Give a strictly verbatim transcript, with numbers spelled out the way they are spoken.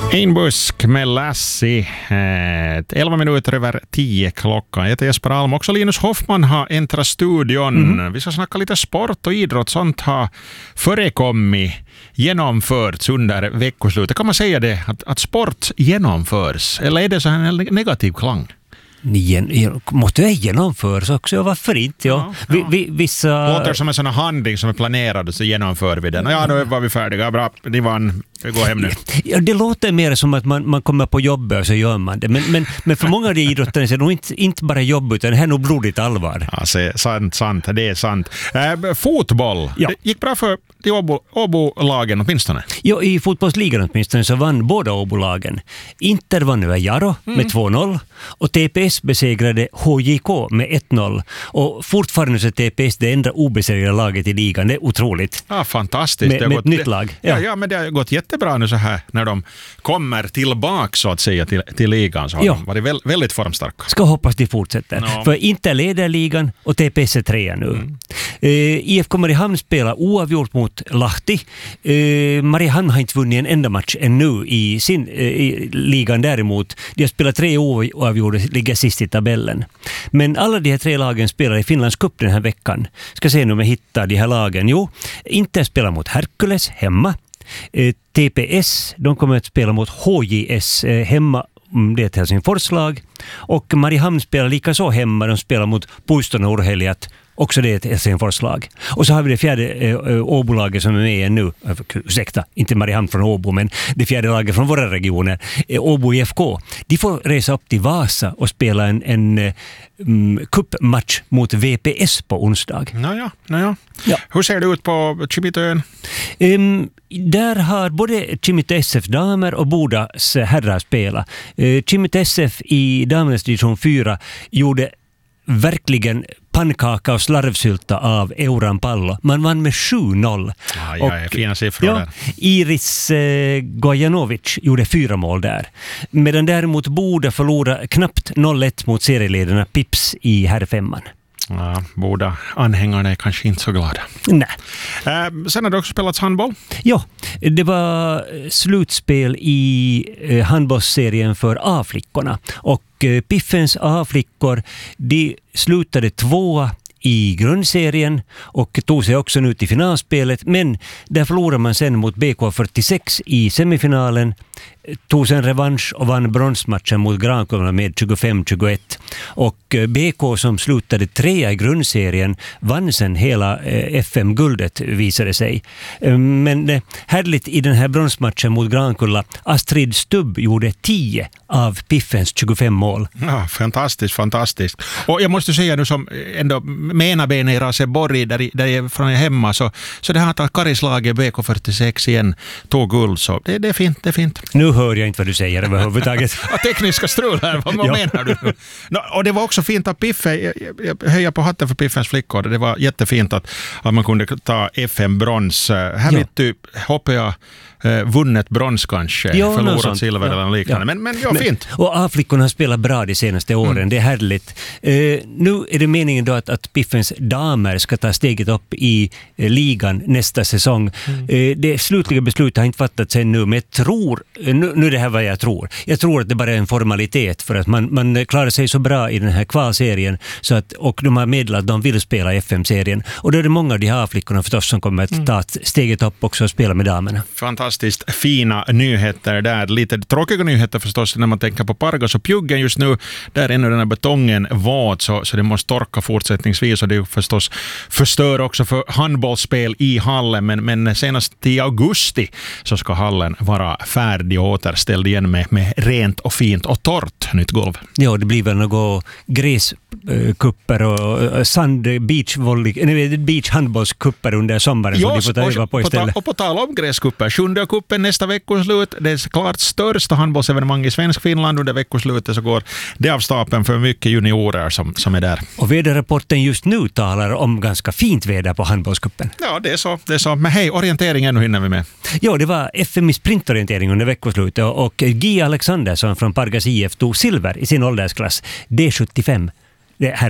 En busk med Lassie. elva minuter över tio klockan. Jag heter Jesper Alm. Också Linus Hoffman har äntrat studion. Mm. Vi ska snacka lite sport och idrott. Sånt har förekommit, genomförts under veckoslutet. Kan man säga det? Att, att sport genomförs? Eller är det så här en negativ klang? Gen, måste det genomföras också? Varför inte? Ja. Ja, ja. Vi, vi, vissa... Låter som en sån handling som är planerad, så genomför vi den. Ja, då var vi färdiga. Bra, ni vann. Vi går hem nu. Ja, det låter mer som att man, man kommer på jobbet och så gör man det. Men, men, men för många av de idrottare så är det nog inte, inte bara jobb, utan det här är nog blodigt allvar. Ja, så, sant, sant. Det är sant. Äh, fotboll. Ja. Det gick bra för de Åbo, Åbo-lagen åtminstone. Ja, i fotbollsligan åtminstone så vann båda Åbo-lagen. Inter vann över Jaro mm. med två noll och T P S besegrade H J K med ett noll. Och fortfarande så är T P S det enda obesegrade laget i ligan. Det är otroligt. Ja, fantastiskt. Med, det har med gått, ett nytt lag. Ja. Ja, ja, men det har gått jättebra nu så här när de kommer tillbaka så att säga till, till ligan. Så har ja. de varit väl, väldigt formstarka. Ska hoppas de fortsätter. No. För Inter leder ligan och T P S är trea nu. Mm. Uh, I F K Mariehamn spelar oavgjort mot Lahti. Uh, Mariehamn har inte vunnit en enda match ännu i sin uh, i ligan däremot. De har spelat tre oavgjorda, ligger sist i tabellen. Men alla de här tre lagen spelar i Finlands cup den här veckan. Ska se nu om jag hittar de här lagen. Jo, Inter spelar mot Herkules hemma. Uh, T P S, de kommer att spela mot H J S uh, hemma. Det är ett Helsingforslag. Och Mariehamn spelar lika så hemma. De spelar mot Puiston och Urheljat. Också det är ett Helsingforslag. Och så har vi det fjärde eh, Åbolaget som är med nu. Ursäkta, inte Mariehamn från Åbo, men det fjärde laget från våra regioner. Eh, Åbo I F K. De får resa upp till Vasa och spela en, en um, cupmatch mot V P S på onsdag. Naja, naja. Ja. Hur ser det ut på Chimitön? Um, där har både Chimito S F damer och Bodas herrar spelat. Uh, Chimito S F i damernas division fyra gjorde verkligen pannkaka och slarvsylta av Euran Pallo. Man vann med sju noll. Ja, ja, och, fina siffror ja, där. Iris eh, Gojanovic gjorde fyra mål där. Medan däremot Boda förlorade knappt noll ett mot serieledarna Pips i herrfemman. Ja, båda anhängarna är kanske inte så glada. Nej. Eh, sen har det också spelats handboll. Ja, det var slutspel i eh, handbollsserien för A-flickorna. Och eh, Piffens A-flickor, de slutade tvåa i grundserien och tog sig också ut i finalspelet. Men där förlorade man sen mot B K fyrtiosex i semifinalen. Tog sen revansch och vann bronsmatchen mot Grankulma med tjugofem tjugoett. Och B K som slutade trea i grundserien vann sen hela F M-guldet visade sig. Men härligt i den här bronsmatchen mot Grankulla, Astrid Stubb gjorde tio av Piffens tjugofem mål. Ja, fantastiskt, fantastiskt. Och jag måste säga nu som ändå mena ben i Raseborg där, där jag är från hemma så, så det här att Karislaget B K fyrtiosex igen tog guld så det, det är fint, det är fint. Nu hör jag inte vad du säger överhuvudtaget. Ja, tekniska strul här, vad, vad ja. menar du? No, och det var också fint att Piffe, jag, jag höjer på hatten för Piffens flickor, det var jättefint att, att man kunde ta F M-brons. Här ja. vet du, hoppas jag, vunnet brons kanske, ja, förlorat silver ja. eller liknande. Ja. Men, men ja, men, fint. Och A-flickorna har spelat bra de senaste åren, mm. det är härligt. Uh, nu är det meningen då att, att Piffens damer ska ta steget upp i uh, ligan nästa säsong. Mm. Uh, det slutliga beslutet har inte fattats ännu, men jag tror, nu, nu är det här vad jag tror. Jag tror att det bara är en formalitet för att man, man klarar sig så bra i den här kvalserien så att, och de har meddelat att de vill spela F M-serien. Och då är det många av de här A-flickorna förstås som kommer att mm. ta steget upp också och spela med damerna. Fantastiskt. Fina nyheter där. Lite tråkiga nyheter förstås när man tänker på Pargas och Pjuggen just nu. Där är nu den här betongen våt så, så det måste torka fortsättningsvis och det förstås förstör också för handbollsspel i hallen. Men, men senast i augusti så ska hallen vara färdig och återställd igen med, med rent och fint och torrt nytt golv. Ja, det blir väl något gräskupper och sand beachvolley, nej, beach handbollskupper under sommaren ja, som de får ta öva på istället. Och på tal om gräskupper, sjunde kuppen nästa veckoslut. Det är klart största handbollsevenemang i svensk Finland under veckoslutet så går det av stapeln för mycket juniorer som, som är där. Och väderrapporten just nu talar om ganska fint väder på handbollskuppen. Ja, det är så. Det är så. Men hej, orienteringen, hur hinner vi med? Ja, det var F M i sprintorientering under veckoslutet och G. Alexandersson från Pargas I F tog silver i sin åldersklass D sjuttiofem. Det här